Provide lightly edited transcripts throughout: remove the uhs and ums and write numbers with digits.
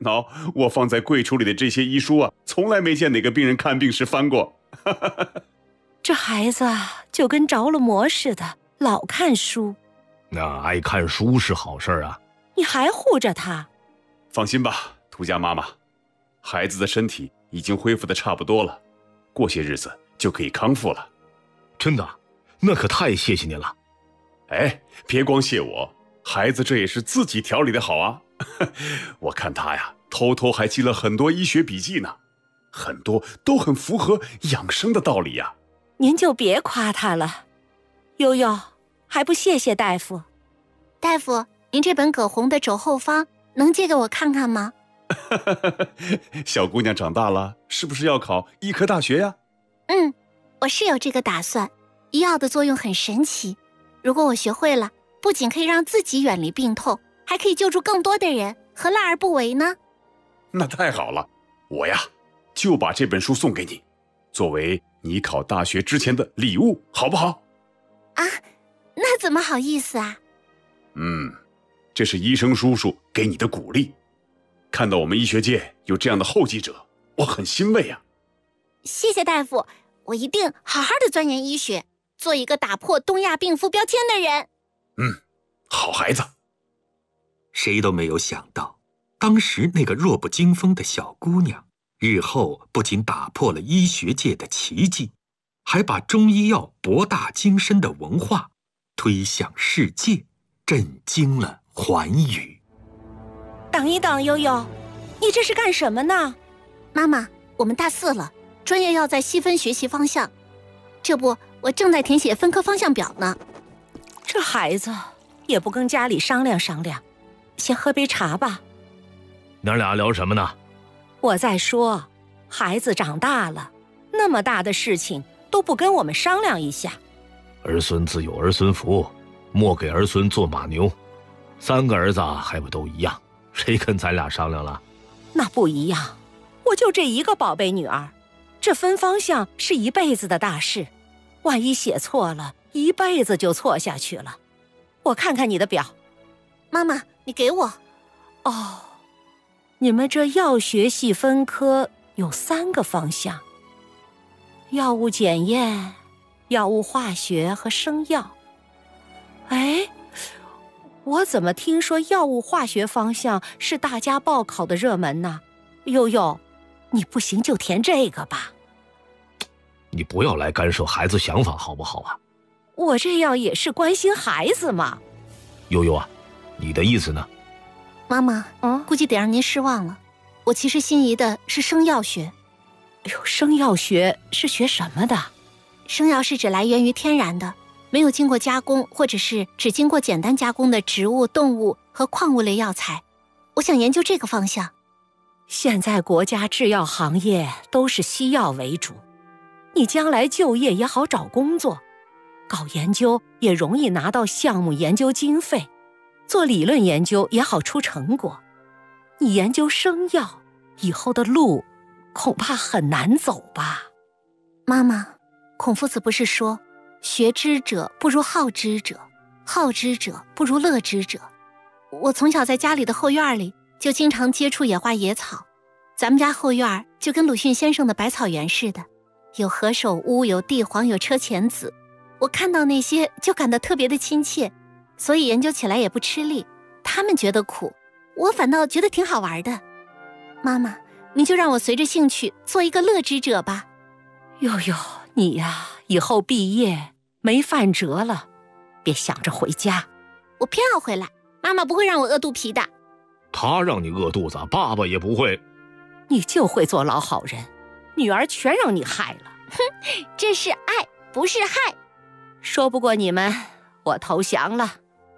喏，我放在柜橱里的这些医书啊，从来没见哪个病人看病时翻过。 这孩子就跟着了魔似的，老看书。 那爱看书是好事啊。 你还护着他？ 放心吧，涂家妈妈，孩子的身体已经恢复得差不多了，过些日子就可以康复了。 真的？那可太谢谢您了。 哎，别光谢我，孩子这也是自己调理的好啊。我看他呀，偷偷还记了很多医学笔记呢，很多都很符合养生的道理呀。 您就别夸他了。悠悠，还不谢谢大夫？ 大夫，您这本葛洪的肘后方能借给我看看吗？ 小姑娘长大了，是不是要考医科大学呀？ 我是有这个打算。医药的作用很神奇，如果我学会了，不仅可以让自己远离病痛，还可以救助更多的人，何乐而不为呢？ 那太好了，我呀就把这本书送给你，作为你考大学之前的礼物，好不好？ 啊，那怎么好意思啊？ 这是医生叔叔给你的鼓励。看到我们医学界有这样的后继者，我很欣慰啊。 谢谢大夫，我一定好好的钻研医学，做一个打破东亚病夫标签的人。 好孩子。 谁都没有想到，当时那个弱不禁风的小姑娘，日后不仅打破了医学界的奇迹，还把中医药博大精深的文化推向世界，震惊了寰宇。 等一等，悠悠，你这是干什么呢？ 妈妈，我们大4了，专业要在细分学习方向。这不，我正在填写分科方向表呢。 这孩子也不跟家里商量商量，先喝杯茶吧。 娘俩聊什么呢？ 我在说，孩子长大了，那么大的事情都不跟我们商量一下。 儿孙自有儿孙福，莫给儿孙做马牛。3个儿子还不都一样，谁跟咱俩商量了？ 那不一样，我就这一个宝贝女儿，这分方向是一辈子的大事，万一写错了，一辈子就错下去了。我看看你的表。 妈妈，你给我。 哦，你们这药学系分科有3个方向：药物检验、药物化学和生药。哎，我怎么听说药物化学方向是大家报考的热门呢？悠悠，你不行就填这个吧。 你不要来干涉孩子想法好不好啊？ 我这样也是关心孩子嘛。 悠悠啊，你的意思呢？ 妈妈，估计得让您失望了。我其实心仪的是生药学。 哎呦，生药学是学什么的？ 生药是指来源于天然的，没有经过加工，或者是只经过简单加工的植物、动物和矿物类药材。我想研究这个方向。 现在国家制药行业都是西药为主，你将来就业也好找工作，搞研究也容易拿到项目研究经费，做理论研究也好出成果。你研究生药，以后的路恐怕很难走吧？ 妈妈，孔夫子不是说，学之者不如好之者，好之者不如乐之者。我从小在家里的后院里就经常接触野花野草，咱们家后院就跟鲁迅先生的百草园似的，有何首乌，有地黄，有车前子。我看到那些就感到特别的亲切，所以研究起来也不吃力。他们觉得苦，我反倒觉得挺好玩的。妈妈，你就让我随着兴趣做一个乐之者吧。 悠悠，你呀，以后毕业没饭辙了，别想着回家。 我偏要回来，妈妈不会让我饿肚皮的。 他让你饿肚子，爸爸也不会。 你就会做老好人，女儿全让你害了。 哼，这是爱，不是害。 说不过你们，我投降了。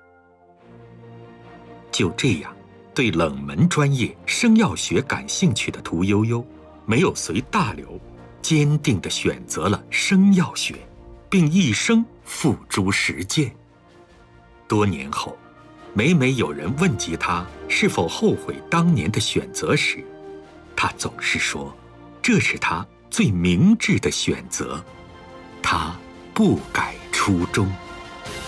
就这样，对冷门专业生药学感兴趣的屠呦呦，没有随大流，坚定地选择了生药学，并一生付诸实践。多年后，每有人问及他是否后悔当年的选择时，他总是说，这是他最明智的选择，他不改初衷。